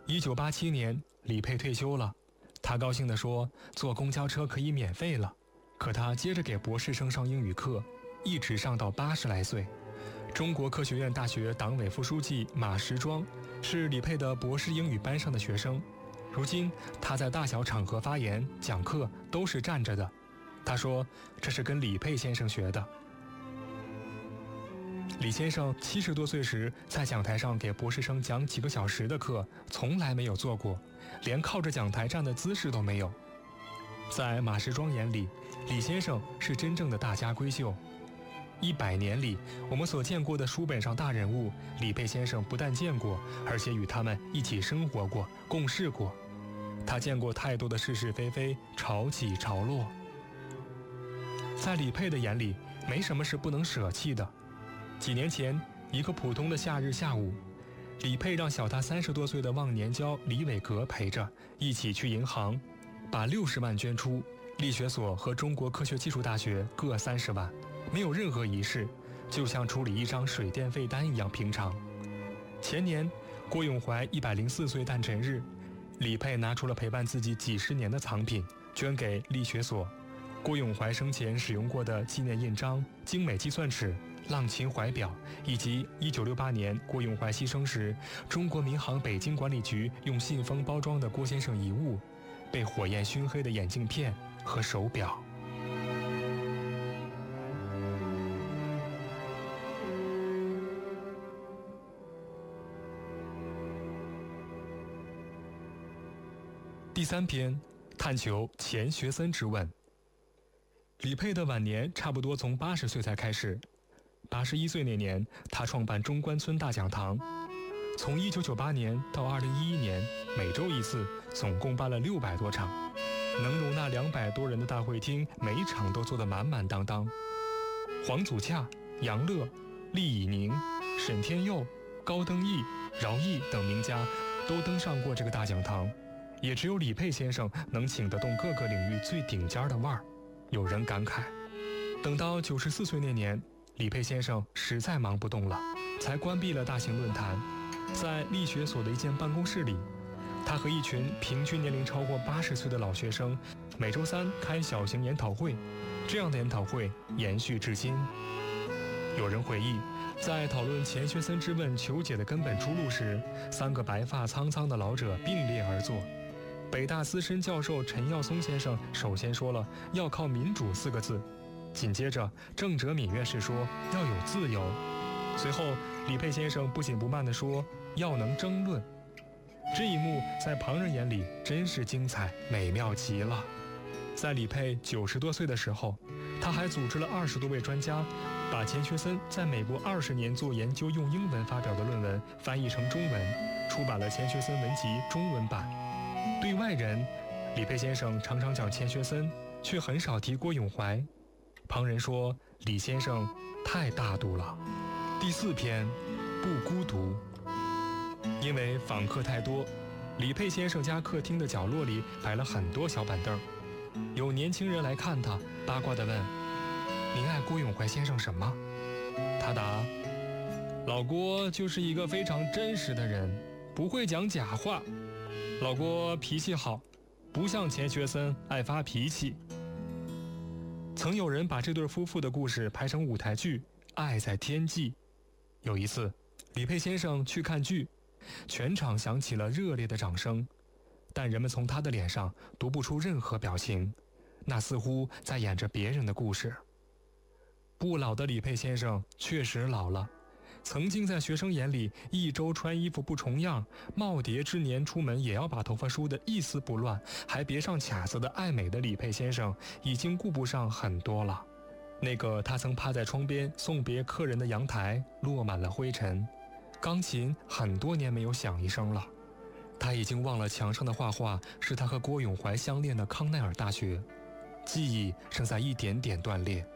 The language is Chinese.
1987年，李佩退休了，他高兴地说坐公交车可以免费了。可他接着给博士生上英语课，一直上到80来岁。中国科学院大学党委副书记马时庄是李佩的博士英语班上的学生。如今他在大小场合发言讲课都是站着的。他说这是跟李佩先生学的。李先生70多岁时在讲台上给博士生讲几个小时的课，从来没有坐过，连靠着讲台站的姿势都没有。在马时庄眼里，李先生是真正的大家闺秀。100年里，我们所见过的书本上大人物，李佩先生不但见过，而且与他们一起生活过，共事过。他见过太多的是是非非，潮起潮落。在李佩的眼里，没什么是不能舍弃的。几年前，一个普通的夏日下午，李佩让小他30多岁的忘年交李伟格陪着，一起去银行，把60万捐出，力学所和中国科学技术大学各30万，没有任何仪式，就像处理一张水电费单一样平常。前年，郭永怀104岁诞辰日，李佩拿出了陪伴自己几十年的藏品，捐给力学所。郭永怀生前使用过的纪念印章、精美计算尺、浪琴怀表，以及1968年郭永怀牺牲时，中国民航北京管理局用信封包装的郭先生遗物，被火焰熏黑的眼镜片和手表。第3篇，探求钱学森之问。李佩的晚年差不多从80岁才开始。81岁那年，他创办中关村大讲堂，从1998年到2011年，每周一次，总共办了600多场，能容纳200多人的大会厅，每一场都坐得满满当当。黄祖洽、杨乐、厉以宁、沈天佑、高登义、饶毅等名家都登上过这个大讲堂，也只有李佩先生能请得动各个领域最顶尖的腕儿。有人感慨，等到94岁那年，李佩先生实在忙不动了，才关闭了大型论坛。在力学所的一间办公室里，他和一群平均年龄超过80岁的老学生每周3开小型研讨会，这样的研讨会延续至今。有人回忆，在讨论钱学森之问求解的根本出路时，3个白发苍苍的老者并列而坐。北大资深教授陈耀松先生首先说了要靠民主4个字，紧接着郑哲敏院士说要有自由，随后李佩先生不紧不慢地说要能争论。这一幕在旁人眼里真是精彩美妙极了。在李佩90多岁的时候，他还组织了20多位专家，把钱学森在美国20年做研究用英文发表的论文翻译成中文，出版了钱学森文集中文版。对外人，李佩先生常常讲钱学森，却很少提郭永怀。旁人说李先生太大度了。第4篇，不孤独。因为访客太多，李佩先生家客厅的角落里摆了很多小板凳。有年轻人来看他，八卦地问：您爱郭永怀先生什么？他答：老郭就是一个非常真实的人，不会讲假话。老郭脾气好，不像钱学森爱发脾气。曾有人把这对夫妇的故事拍成舞台剧《爱在天际》。有一次，李佩先生去看剧，全场响起了热烈的掌声，但人们从他的脸上读不出任何表情，那似乎在演着别人的故事。不老的李佩先生确实老了，曾经在学生眼里一周穿衣服不重样，耄耋之年出门也要把头发梳得一丝不乱，还别上卡子的爱美的李佩先生，已经顾不上很多了。那个他曾趴在窗边送别客人的阳台落满了灰尘，钢琴很多年没有响一声了。他已经忘了墙上的画画是他和郭永怀相恋的康奈尔大学，记忆正在一点点断裂。